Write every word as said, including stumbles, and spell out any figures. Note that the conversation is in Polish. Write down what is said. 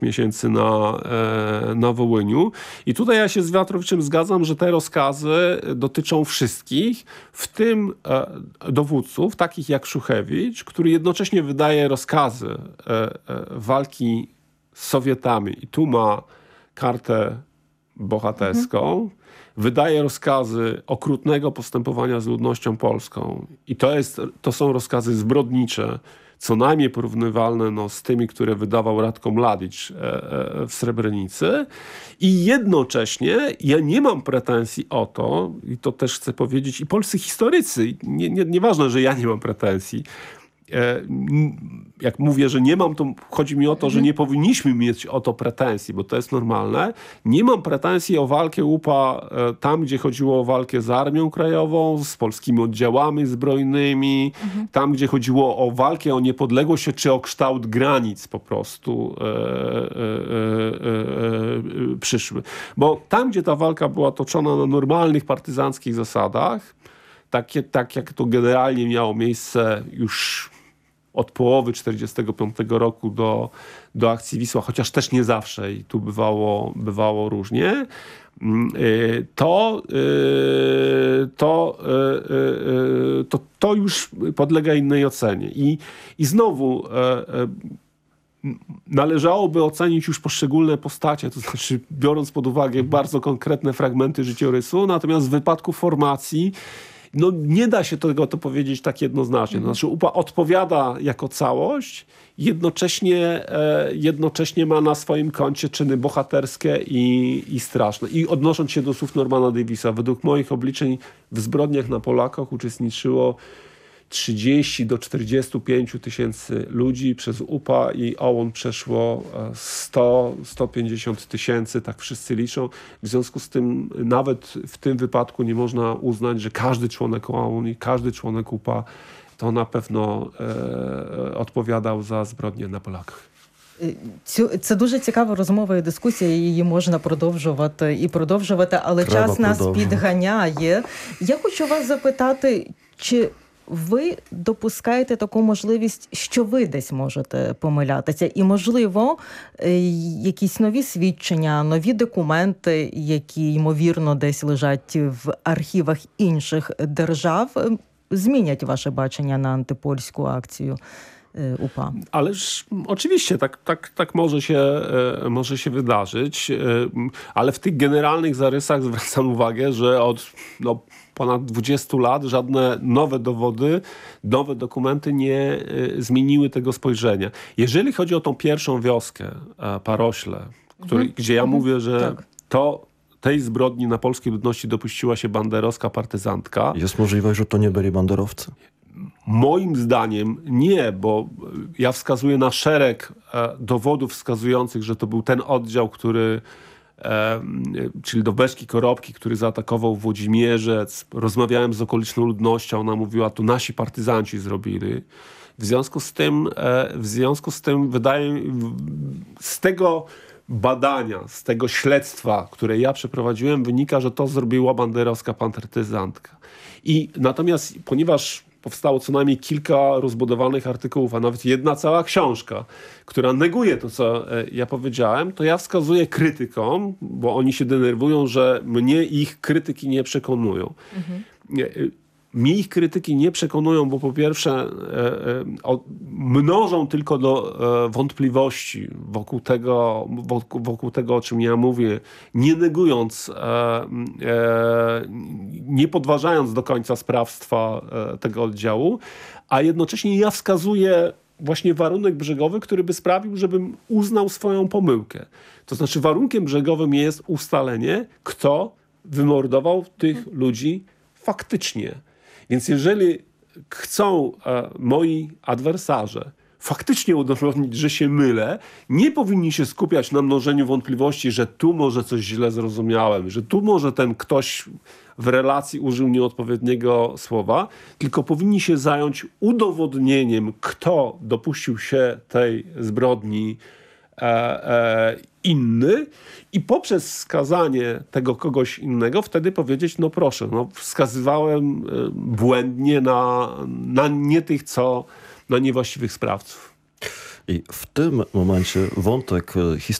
miesięcy na, na Wołyniu. I tutaj ja się z Wiatrowiczem zgadzam, że te rozkazy dotyczą wszystkich, w tym dowódców, takich jak Szuchewicz, który jednocześnie wydaje rozkazy walki z Sowietami. I tu ma kartę bohaterską. Mhm. Wydaje rozkazy okrutnego postępowania z ludnością polską. I to, jest, to są rozkazy zbrodnicze, co najmniej porównywalne no, z tymi, które wydawał Radko Mladić e, e, w Srebrenicy. I jednocześnie ja nie mam pretensji o to, i to też chcę powiedzieć, i polscy historycy, nie, nie, nieważne, że ja nie mam pretensji, e, jak mówię, że nie mam, to chodzi mi o to, że nie powinniśmy mieć o to pretensji, bo to jest normalne. Nie mam pretensji o walkę U P A e, tam, gdzie chodziło o walkę z Armią Krajową, z polskimi oddziałami zbrojnymi, mhm. tam, gdzie chodziło o walkę o niepodległość, czy o kształt granic po prostu e, e, e, e, przyszły. Bo tam, gdzie ta walka była toczona na normalnych partyzanckich zasadach, takie, tak jak to generalnie miało miejsce już od połowy czterdziestego piątego roku do, do akcji Wisła, chociaż też nie zawsze i tu bywało, bywało różnie, to, to, to, to już podlega innej ocenie. I, i znowu należałoby ocenić już poszczególne postacie, to znaczy biorąc pod uwagę bardzo konkretne fragmenty życiorysu, natomiast w wypadku formacji no nie da się tego to powiedzieć tak jednoznacznie. To znaczy U P A odpowiada jako całość, jednocześnie, e, jednocześnie ma na swoim koncie czyny bohaterskie i, i straszne. I odnosząc się do słów Normana Davisa, według moich obliczeń w zbrodniach na Polakach uczestniczyło trzydzieści do czterdziestu pięciu tysięcy ludzi. Przez U P A i O U N przeszło sto do stu pięćdziesięciu tysięcy, tak wszyscy liczą. W związku z tym nawet w tym wypadku nie można uznać, że każdy członek O U N i każdy członek U P A to na pewno e, odpowiadał za zbrodnie na Polakach. Це дуже цікава розмова і дискусія, її можна продовжувати і продовжувати, але Треба час нас підганяє. Я хочу вас запитати, чи ви допускаєте таку можливість, що ви десь можете помилятися? І, можливо, якісь нові свідчення, нові документи, які, ймовірно, десь лежать в архівах інших держав, змінять ваше бачення на антипольську акцію U P A. Ależ oczywiście tak, tak, tak może, się, może się wydarzyć, ale w tych generalnych zarysach zwracam uwagę, że od no, ponad dwudziestu lat żadne nowe dowody, nowe dokumenty nie zmieniły tego spojrzenia. Jeżeli chodzi o tą pierwszą wioskę, Parośle, który, mhm. gdzie ja mhm. mówię, że tak. to tej zbrodni na polskiej ludności dopuściła się banderowska partyzantka. Jest możliwość, że to nie byli banderowcy? Moim zdaniem nie, bo ja wskazuję na szereg e, dowodów wskazujących, że to był ten oddział, który, e, czyli do Beszki Korobki, który zaatakował Włodzimierzec. Rozmawiałem z okoliczną ludnością, ona mówiła, to nasi partyzanci zrobili. W związku z tym, e, w związku z tym wydaje z tego badania, z tego śledztwa, które ja przeprowadziłem, wynika, że to zrobiła banderowska partyzantka. I natomiast, ponieważ powstało co najmniej kilka rozbudowanych artykułów, a nawet jedna cała książka, która neguje to, co ja powiedziałem, to ja wskazuję krytykom, bo oni się denerwują, że mnie ich krytyki nie przekonują. Mhm. Mnie ich krytyki nie przekonują, bo po pierwsze e, e, o, mnożą tylko do e, wątpliwości wokół tego, wokół, wokół tego, o czym ja mówię, nie negując, e, e, nie podważając do końca sprawstwa e, tego oddziału, a jednocześnie ja wskazuję właśnie warunek brzegowy, który by sprawił, żebym uznał swoją pomyłkę. To znaczy warunkiem brzegowym jest ustalenie, kto wymordował tych ludzi faktycznie. Więc jeżeli chcą e, moi adwersarze faktycznie udowodnić, że się mylę, nie powinni się skupiać na mnożeniu wątpliwości, że tu może coś źle zrozumiałem, że tu może ten ktoś w relacji użył nieodpowiedniego słowa, tylko powinni się zająć udowodnieniem, kto dopuścił się tej zbrodni e, e, inny i poprzez wskazanie tego kogoś innego wtedy powiedzieć, no proszę, no wskazywałem błędnie na, na nie tych, co na niewłaściwych sprawców. I w tym momencie wątek